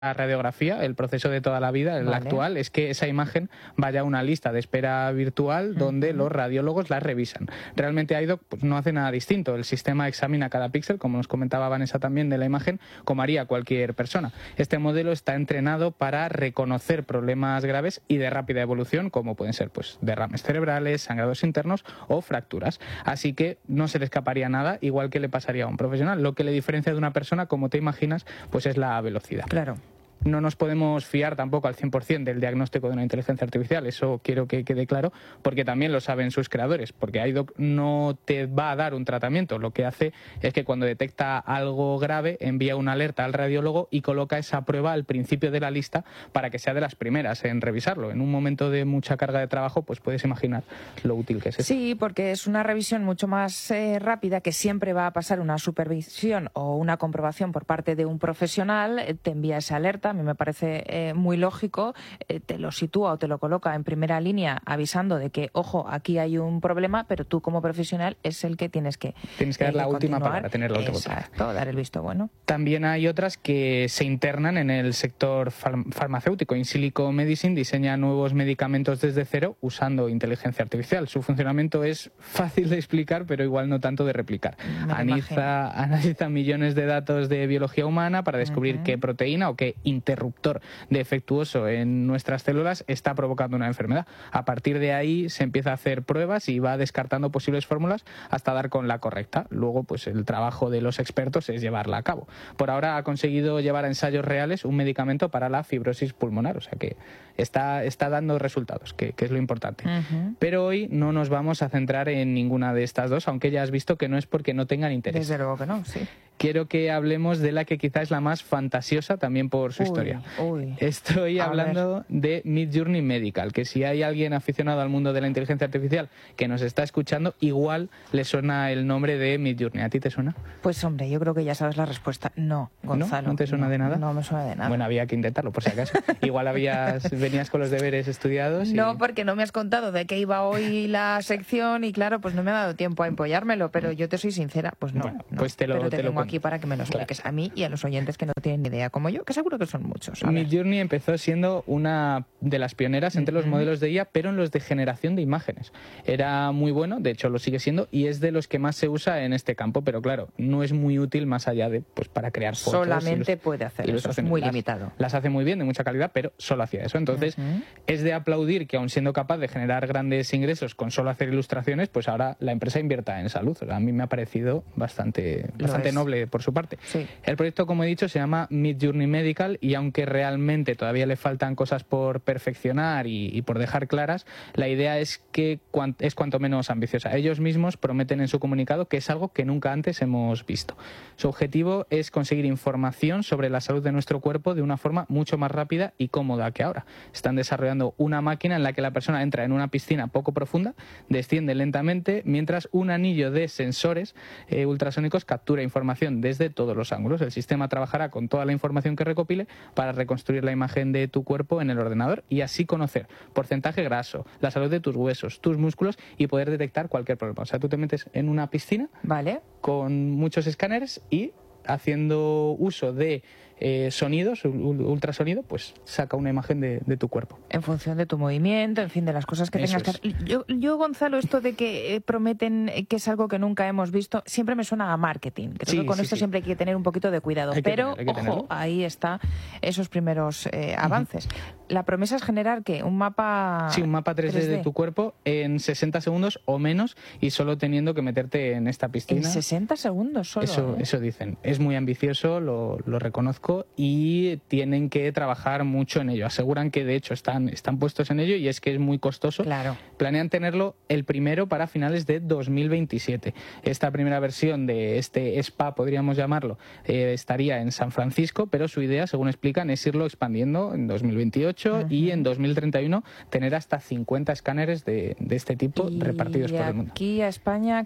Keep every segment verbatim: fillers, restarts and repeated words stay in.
la radiografía, el proceso de toda la vida, el Vale. actual, es que esa imagen vaya a una lista de espera virtual donde Uh-huh. los radiólogos la revisan. Realmente iDoc pues, no hace nada distinto. El sistema examina cada píxel, como nos comentaba Vanessa también, de la imagen, como haría cualquier persona. Este modelo está entrenado para reconocer problemas graves y de rápida evolución, como pueden ser pues, derrames cerebrales, sangrados internos o fracturas. Así que no se le escaparía nada, igual que le pasaría a un profesional. Lo que le diferencia de una persona, como te imaginas, pues es la velocidad. Claro. No nos podemos fiar tampoco al cien por cien del diagnóstico de una inteligencia artificial, eso quiero que quede claro, porque también lo saben sus creadores, porque iDoc no te va a dar un tratamiento, lo que hace es que cuando detecta algo grave envía una alerta al radiólogo y coloca esa prueba al principio de la lista para que sea de las primeras en revisarlo. En un momento de mucha carga de trabajo, pues puedes imaginar lo útil que es eso. Sí, porque es una revisión mucho más eh, rápida, que siempre va a pasar una supervisión o una comprobación por parte de un profesional, eh, te envía esa alerta. A mí me parece eh, muy lógico, eh, te lo sitúa o te lo coloca en primera línea avisando de que, ojo, aquí hay un problema, pero tú como profesional es el que tienes que Tienes que dar eh, la última continuar. palabra, tener la última Exacto, palabra. dar el visto bueno. También hay otras que se internan en el sector far- farmacéutico. In Silico Medicine diseña nuevos medicamentos desde cero usando inteligencia artificial. Su funcionamiento es fácil de explicar, pero igual no tanto de replicar. Analiza, analiza millones de datos de biología humana para descubrir uh-huh. qué proteína o qué interruptor defectuoso en nuestras células está provocando una enfermedad. A partir de ahí se empieza a hacer pruebas y va descartando posibles fórmulas hasta dar con la correcta. Luego, pues el trabajo de los expertos es llevarla a cabo. Por ahora ha conseguido llevar a ensayos reales un medicamento para la fibrosis pulmonar, o sea que está, está dando resultados, que, que es lo importante. Uh-huh. Pero hoy no nos vamos a centrar en ninguna de estas dos, aunque ya has visto que no es porque no tengan interés. Desde luego que no, sí. Quiero que hablemos de la que quizá es la más fantasiosa también por su uy, historia. Uy. Estoy a hablando ver. de Midjourney Medical, que si hay alguien aficionado al mundo de la inteligencia artificial que nos está escuchando, igual le suena el nombre de Midjourney. ¿A ti te suena? Pues hombre, yo creo que ya sabes la respuesta. No, Gonzalo. ¿No? ¿No te suena no, de nada? No me suena de nada. Bueno, había que intentarlo, por si acaso. Igual habías, venías con los deberes estudiados. Y... No, porque no me has contado de qué iba hoy la sección y claro, pues no me ha dado tiempo a empollármelo, pero yo te soy sincera, pues no. Bueno, no. pues te lo, pero te, te lo tengo cuento. aquí para que me lo expliques claro. a mí y a los oyentes que no tienen ni idea como yo, que seguro que son muchos. Midjourney empezó siendo una de las pioneras entre uh-huh. los modelos de I A, pero en los de generación de imágenes. Era muy bueno, de hecho lo sigue siendo, y es de los que más se usa en este campo, pero claro, no es muy útil más allá de pues para crear fotos. Solamente puede hacer eso, es muy las, limitado. Las hace muy bien, de mucha calidad, pero solo hacía eso. Entonces, uh-huh. es de aplaudir que aun siendo capaz de generar grandes ingresos con solo hacer ilustraciones, pues ahora la empresa invierta en salud. O sea, a mí me ha parecido bastante, bastante noble por su parte. Sí. El proyecto, como he dicho, se llama Midjourney Medical y aunque realmente todavía le faltan cosas por perfeccionar y, y por dejar claras, la idea es que cuan, es cuanto menos ambiciosa. Ellos mismos prometen en su comunicado que es algo que nunca antes hemos visto. Su objetivo es conseguir información sobre la salud de nuestro cuerpo de una forma mucho más rápida y cómoda que ahora. Están desarrollando una máquina en la que la persona entra en una piscina poco profunda, desciende lentamente, mientras un anillo de sensores eh, ultrasónicos captura información desde todos los ángulos. El sistema trabajará con toda la información que recopile para reconstruir la imagen de tu cuerpo en el ordenador y así conocer porcentaje graso, la salud de tus huesos, tus músculos y poder detectar cualquier problema. O sea, tú te metes en una piscina vale. con muchos escáneres y haciendo uso de eh, sonidos, ultrasonido, pues saca una imagen de, de tu cuerpo. En función de tu movimiento, en fin, de las cosas que Eso tengas es. que hacer. Yo, yo, Gonzalo, esto de que eh, prometen que es algo que nunca hemos visto, siempre me suena a marketing. Creo sí, que con sí, esto sí. siempre hay que tener un poquito de cuidado. Hay que Pero, tener, hay que ojo, tenerlo. ahí está esos primeros eh, avances. Uh-huh. La promesa es generar, ¿qué? Un mapa... Sí, un mapa tres D, tres D de tu cuerpo en sesenta segundos o menos y solo teniendo que meterte en esta piscina. En sesenta segundos solo, Eso, ¿eh? eso dicen. Es muy ambicioso, lo, lo reconozco, y tienen que trabajar mucho en ello. Aseguran que, de hecho, están, están puestos en ello y es que es muy costoso. Claro. Planean tenerlo el primero para finales de dos mil veintisiete. Esta primera versión de este spa, podríamos llamarlo, eh, estaría en San Francisco, pero su idea, según explican, es irlo expandiendo en dos mil veintiocho uh-huh. y en dos mil treinta y uno tener hasta cincuenta escáneres de, de este tipo ¿Y repartidos por el mundo. ¿Aquí a España qué?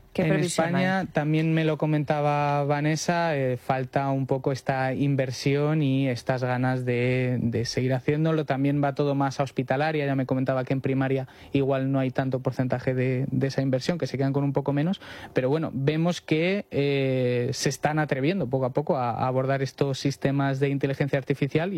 ¿Qué en España hay? también me lo comentaba Vanessa, eh, falta un poco esta inversión y estas ganas de, de seguir haciéndolo. También va todo más a hospitalaria, ya me comentaba que en primaria igual no hay tanto porcentaje de, de esa inversión, que se quedan con un poco menos, pero bueno, vemos que eh, se están atreviendo poco a poco a, a abordar estos sistemas de inteligencia artificial.